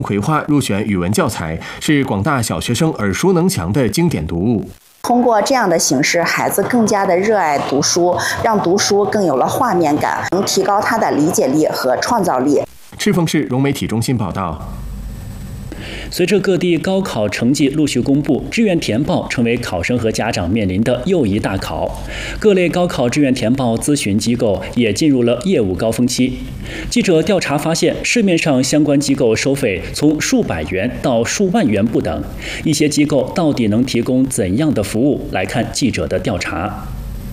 葵花入选语文教材，是广大小学生耳熟能详的经典读物。 通过这样的形式，孩子更加的热爱读书，让读书更有了画面感，能提高他的理解力和创造力。 赤峰市融媒体中心报道。 随着各地高考成绩陆续公布，志愿填报成为考生和家长面临的又一大考。各类高考志愿填报咨询机构也进入了业务高峰期。记者调查发现，市面上相关机构收费从数百元到数万元不等。一些机构到底能提供怎样的服务？来看记者的调查。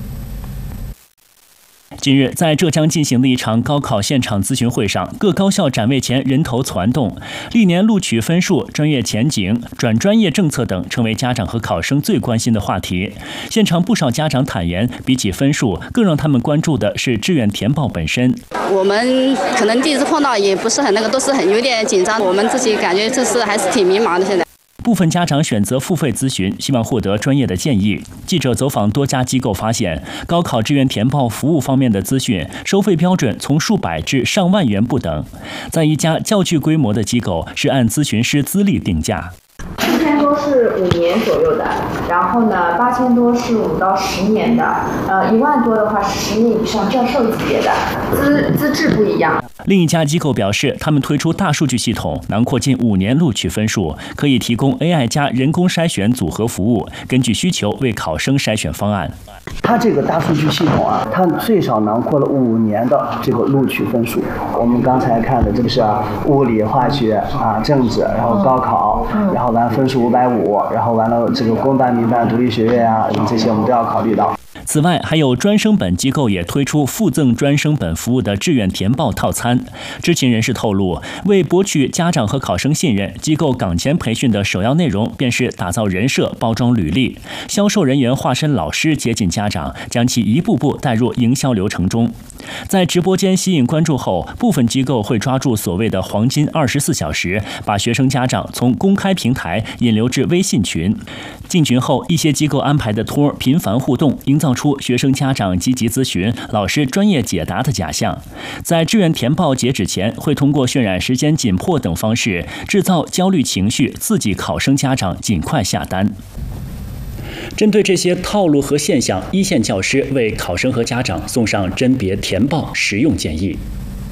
近日，在浙江进行的一场高考现场咨询会上，各高校展位前人头攒动，历年录取分数、专业前景、转专业政策等成为家长和考生最关心的话题。现场不少家长坦言，比起分数，更让他们关注的是志愿填报本身。 我们可能第一次碰到，也不是很都是很有点紧张，我们自己感觉这次还是挺迷茫的。现在。 部分家长选择付费咨询，希望获得专业的建议。记者走访多家机构发现，高考志愿填报服务方面的资讯收费标准从数百至上万元不等。在一家较具规模的机构，是按咨询师资历定价。 4000多是5年左右的，然后呢，8000多是5到10年的，1万多的话是10年以上教授级别的，资质不一样。 另一家机构表示，他们推出大数据系统，囊括近5年录取分数，可以提供 AI 加人工筛选组合服务，根据需求为考生筛选方案。 它这个大数据系统啊，它最少囊括了5年的这个录取分数。我们刚才看的这个是物理、化学政治，然后高考，然后完分数550，然后完了这个公办、民办、独立学院这些我们都要考虑到。 此外，还有专升本机构也推出附赠专升本服务的志愿填报套餐。知情人士透露，为博取家长和考生信任，机构岗前培训的首要内容便是打造人设、包装履历。销售人员化身老师，接近家长，将其一步步带入营销流程中。在直播间吸引关注后，部分机构会抓住所谓的黄金24小时，把学生家长从公开平台引流至微信群。进群后，一些机构安排的托频繁互动，营造出学生家长积极咨询、老师专业解答的假象。在志愿填报截止前，会通过渲染时间紧迫等方式，制造焦虑情绪，刺激考生家长尽快下单。针对这些套路和现象，一线教师为考生和家长送上甄别填报实用建议。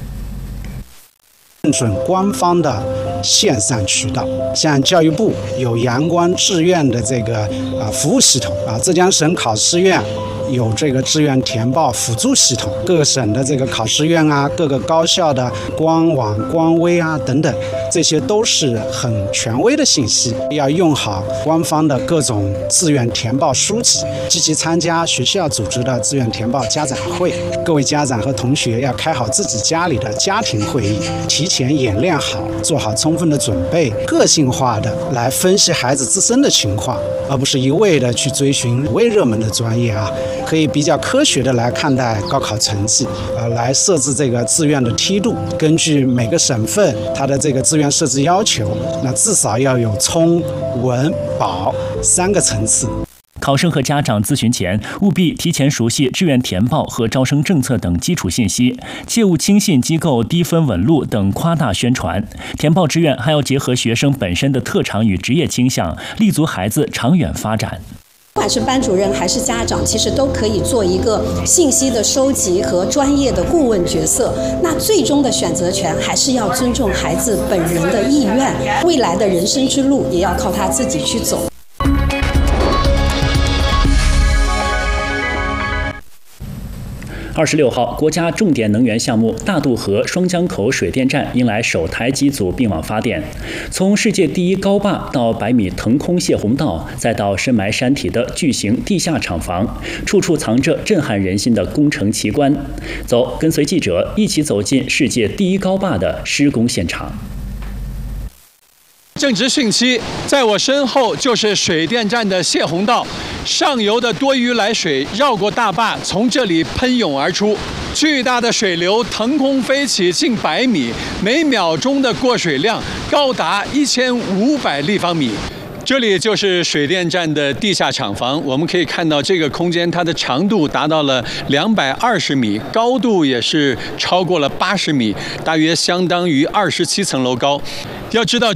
认准官方的线上渠道，像教育部有阳光志愿的这个服务系统浙江省考试院有这个志愿填报辅助系统，各省的这个考试院各个高校的官网、官微等等，这些都是很权威的信息。要用好官方的各种志愿填报书籍，积极参加学校组织的志愿填报家长会。各位家长和同学要开好自己家里的家庭会议，提前演练好，做好充分的准备，个性化的来分析孩子自身的情况，而不是一味的去追寻微热门的专业可以比较科学的来看待高考成绩，来设置这个志愿的梯度，根据每个省份它的这个志愿设置要求，那至少要有冲、文、保3个层次。 考生和家长咨询前，务必提前熟悉志愿填报和招生政策等基础信息，切勿轻信机构低分稳录等夸大宣传。填报志愿还要结合学生本身的特长与职业倾向，立足孩子长远发展。 不管是班主任还是家长，其实都可以做一个信息的收集和专业的顾问角色。那最终的选择权还是要尊重孩子本人的意愿，未来的人生之路也要靠他自己去走。 26号，国家重点能源项目大渡河双江口水电站迎来首台机组并网发电。从世界第一高坝到100米腾空泄洪道，再到深埋山体的巨型地下厂房，处处藏着震撼人心的工程奇观。走，跟随记者一起走进世界第一高坝的施工现场。 正值汛期，在我身后就是水电站的泄洪道，上游的多余来水绕过大坝，从这里喷涌而出，巨大的水流腾空飞起近100米，每秒钟的过水量高达1500立方米。这里就是水电站的地下厂房，我们可以看到这个空间，它的长度达到了220米，高度也是超过了80米，大约相当于27层楼高。 要知道